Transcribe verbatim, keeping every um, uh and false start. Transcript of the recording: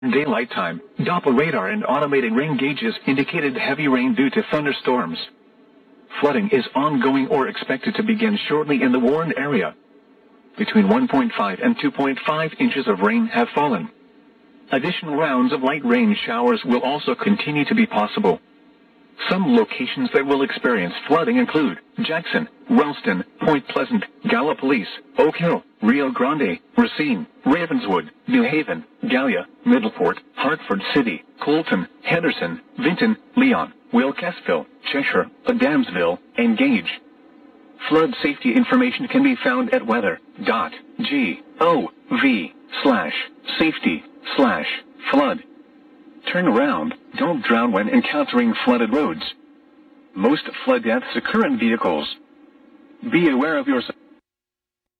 Daylight time, Doppler radar and automated rain gauges indicated heavy rain due to thunderstorms. Flooding is ongoing or expected to begin shortly in the warned area. Between one point five and two point five inches of rain have fallen. Additional rounds of light rain showers will also continue to be possible. Some locations that will experience flooding include Jackson, Ralston, Point Pleasant, Gallipolis, Oak Hill, Rio Grande, Racine, Ravenswood, New Haven, Gallia, Middleport, Hartford City, Colton, Henderson, Vinton, Leon, Wilkesville, Cheshire, Adamsville, and Gage. Flood safety information can be found at weather.gov slash safety slash flood. Turn around, don't drown when encountering flooded roads. Most flood deaths occur in vehicles. Be aware of your